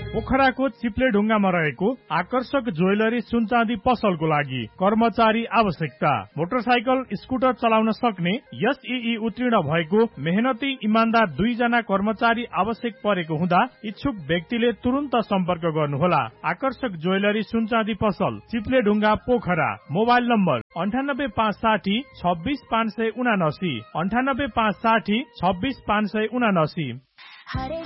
पोखराको चिप्ले ढुङ्गामा रहेको आकर्षक ज्वेलरी सुनचाँदी पसलको लागि कर्मचारी आवश्यकता। मोटरसाइकल स्कुटर चलाउन सक्ने एसईई उत्तीर्ण भएको मेहनती इमान्दार 2 जना कर्मचारी आवश्यक परेको हुँदा इच्छुक व्यक्तिले तुरुन्त सम्पर्क गर्नुहोला। आकर्षक ज्वेलरी सुनचाँदी पसल चिप्ले ढुङ्गा पोखरा। Mobile number 98560 26579 98560 26579।